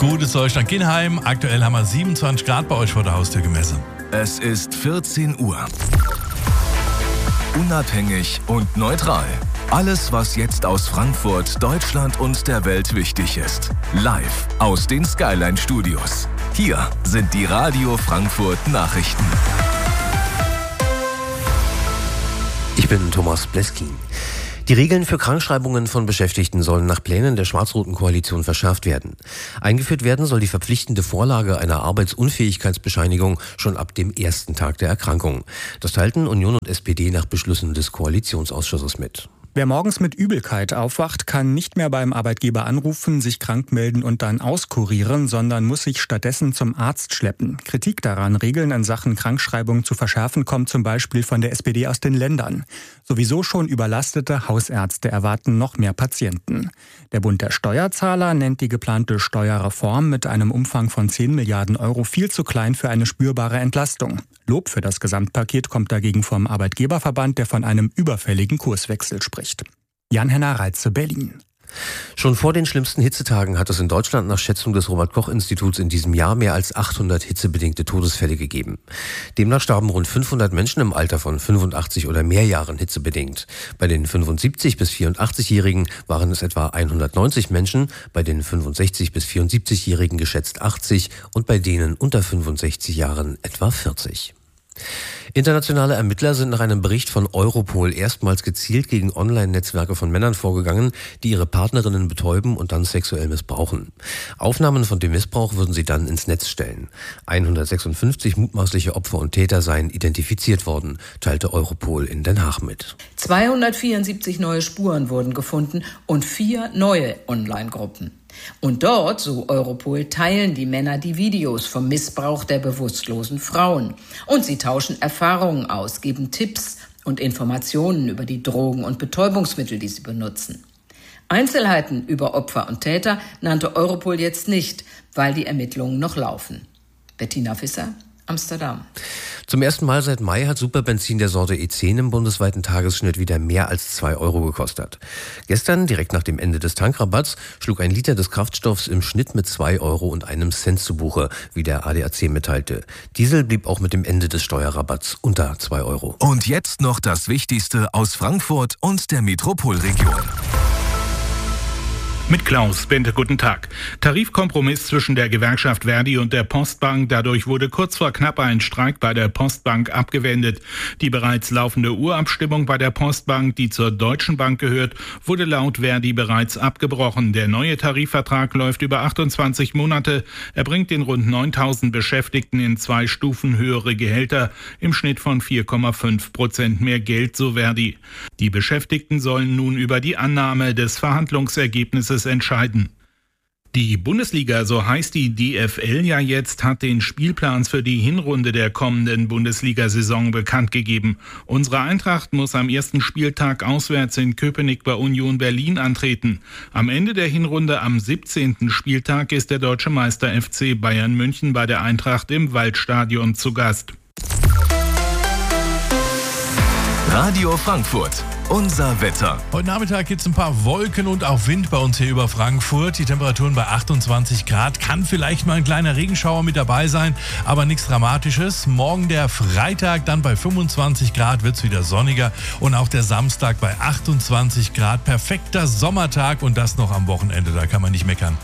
Gutes Deutschland Kinheim. Aktuell haben wir 27 Grad bei euch vor der Haustür gemessen. Es ist 14 Uhr. Unabhängig und neutral. Alles, was jetzt aus Frankfurt, Deutschland und der Welt wichtig ist. Live aus den Skyline Studios. Hier sind die Radio Frankfurt Nachrichten. Ich bin Thomas Bleskin. Die Regeln für Krankschreibungen von Beschäftigten sollen nach Plänen der schwarz-roten Koalition verschärft werden. Eingeführt werden soll die verpflichtende Vorlage einer Arbeitsunfähigkeitsbescheinigung schon ab dem ersten Tag der Erkrankung. Das teilten Union und SPD nach Beschlüssen des Koalitionsausschusses mit. Wer morgens mit Übelkeit aufwacht, kann nicht mehr beim Arbeitgeber anrufen, sich krank melden und dann auskurieren, sondern muss sich stattdessen zum Arzt schleppen. Kritik daran, Regeln in Sachen Krankschreibung zu verschärfen, kommt zum Beispiel von der SPD aus den Ländern. Sowieso schon überlastete Hausärzte erwarten noch mehr Patienten. Der Bund der Steuerzahler nennt die geplante Steuerreform mit einem Umfang von 10 Milliarden Euro viel zu klein für eine spürbare Entlastung. Lob für das Gesamtpaket kommt dagegen vom Arbeitgeberverband, der von einem überfälligen Kurswechsel spricht. Jan-Henner Reitze, Berlin. Schon vor den schlimmsten Hitzetagen hat es in Deutschland nach Schätzung des Robert-Koch-Instituts in diesem Jahr mehr als 800 hitzebedingte Todesfälle gegeben. Demnach starben rund 500 Menschen im Alter von 85 oder mehr Jahren hitzebedingt. Bei den 75- bis 84-Jährigen waren es etwa 190 Menschen, bei den 65- bis 74-Jährigen geschätzt 80 und bei denen unter 65 Jahren etwa 40. Internationale Ermittler sind nach einem Bericht von Europol erstmals gezielt gegen Online-Netzwerke von Männern vorgegangen, die ihre Partnerinnen betäuben und dann sexuell missbrauchen. Aufnahmen von dem Missbrauch würden sie dann ins Netz stellen. 156 mutmaßliche Opfer und Täter seien identifiziert worden, teilte Europol in Den Haag mit. 274 neue Spuren wurden gefunden und 4 neue Online-Gruppen. Und dort, so Europol, teilen die Männer die Videos vom Missbrauch der bewusstlosen Frauen. Und sie tauschen Erfahrungen aus, geben Tipps und Informationen über die Drogen und Betäubungsmittel, die sie benutzen. Einzelheiten über Opfer und Täter nannte Europol jetzt nicht, weil die Ermittlungen noch laufen. Bettina Visser, Amsterdam. Zum ersten Mal seit Mai hat Superbenzin der Sorte E10 im bundesweiten Tagesschnitt wieder mehr als 2 Euro gekostet. Gestern, direkt nach dem Ende des Tankrabatts, schlug ein Liter des Kraftstoffs im Schnitt mit 2 Euro und einem Cent zu Buche, wie der ADAC mitteilte. Diesel blieb auch mit dem Ende des Steuerrabatts unter 2 Euro. Und jetzt noch das Wichtigste aus Frankfurt und der Metropolregion. Mit Klaus Bente, guten Tag. Tarifkompromiss zwischen der Gewerkschaft Verdi und der Postbank. Dadurch wurde kurz vor knapp ein Streik bei der Postbank abgewendet. Die bereits laufende Urabstimmung bei der Postbank, die zur Deutschen Bank gehört, wurde laut Verdi bereits abgebrochen. Der neue Tarifvertrag läuft über 28 Monate. Er bringt den rund 9.000 Beschäftigten in 2 Stufen höhere Gehälter, im Schnitt von 4,5% mehr Geld, so Verdi. Die Beschäftigten sollen nun über die Annahme des Verhandlungsergebnisses entscheiden. Die Bundesliga, so heißt die DFL ja jetzt, hat den Spielplan für die Hinrunde der kommenden Bundesliga-Saison bekannt gegeben. Unsere Eintracht muss am ersten Spieltag auswärts in Köpenick bei Union Berlin antreten. Am Ende der Hinrunde am 17. Spieltag ist der deutsche Meister FC Bayern München bei der Eintracht im Waldstadion zu Gast. Radio Frankfurt. Unser Wetter. Heute Nachmittag gibt es ein paar Wolken und auch Wind bei uns hier über Frankfurt. Die Temperaturen bei 28 Grad. Kann vielleicht mal ein kleiner Regenschauer mit dabei sein, aber nichts Dramatisches. Morgen der Freitag, dann bei 25 Grad wird es wieder sonniger. Und auch der Samstag bei 28 Grad. Perfekter Sommertag und das noch am Wochenende. Da kann man nicht meckern.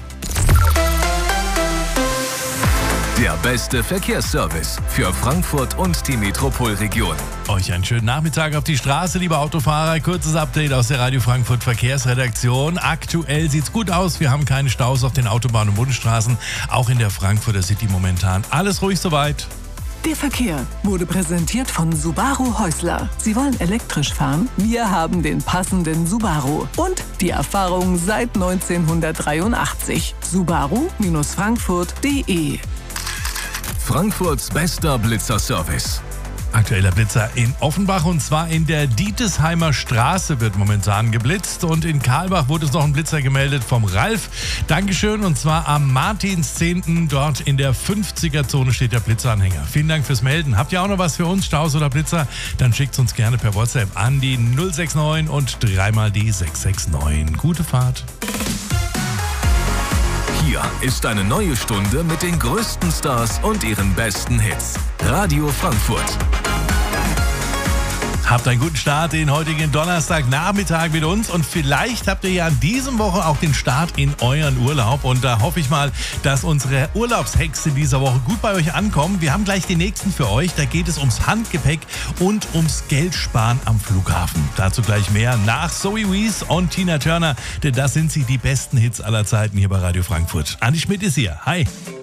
Der beste Verkehrsservice für Frankfurt und die Metropolregion. Euch einen schönen Nachmittag auf die Straße, liebe Autofahrer. Kurzes Update aus der Radio Frankfurt Verkehrsredaktion. Aktuell sieht's gut aus. Wir haben keine Staus auf den Autobahnen und Bundesstraßen. Auch in der Frankfurter City momentan. Alles ruhig soweit. Der Verkehr wurde präsentiert von Subaru Häusler. Sie wollen elektrisch fahren? Wir haben den passenden Subaru. Und die Erfahrung seit 1983. Subaru-Frankfurt.de. Frankfurts bester Blitzerservice. Aktueller Blitzer in Offenbach und zwar in der Dietesheimer Straße wird momentan geblitzt und in Karlbach wurde es noch ein Blitzer gemeldet vom Ralf. Dankeschön und zwar am Martinszehnten, dort in der 50er-Zone steht der Blitzeranhänger. Vielen Dank fürs Melden. Habt ihr auch noch was für uns, Staus oder Blitzer? Dann schickt uns gerne per WhatsApp an die 069 und dreimal die 669. Gute Fahrt. Hier Hier ist eine neue Stunde mit den größten Stars und ihren besten Hits. Radio Frankfurt. Habt einen guten Start, den heutigen Donnerstagnachmittag mit uns, und vielleicht habt ihr ja an diesem Woche auch den Start in euren Urlaub, und da hoffe ich mal, dass unsere Urlaubshacks in dieser Woche gut bei euch ankommen. Wir haben gleich die nächsten für euch, da geht es ums Handgepäck und ums Geldsparen am Flughafen. Dazu gleich mehr nach Zoe Wees und Tina Turner, denn das sind sie, die besten Hits aller Zeiten hier bei Radio Frankfurt. Andi Schmidt ist hier. Hi.